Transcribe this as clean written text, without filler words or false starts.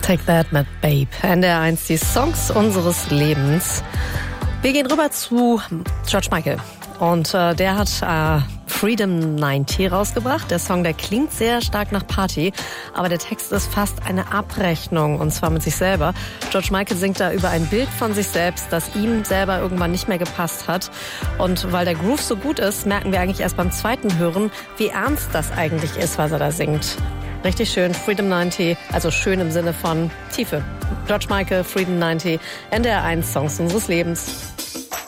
Take That mit Babe. NDR1, die Songs unseres Lebens. Wir gehen rüber zu George Michael. Und der hat Freedom 90 rausgebracht. Der Song, der klingt sehr stark nach Party, aber der Text ist fast eine Abrechnung, und zwar mit sich selber. George Michael singt da über ein Bild von sich selbst, das ihm selber irgendwann nicht mehr gepasst hat. Und weil der Groove so gut ist, merken wir eigentlich erst beim zweiten Hören, wie ernst das eigentlich ist, was er da singt. Richtig schön, Freedom 90, also schön im Sinne von Tiefe. George Michael, Freedom 90, NDR1, Songs unseres Lebens.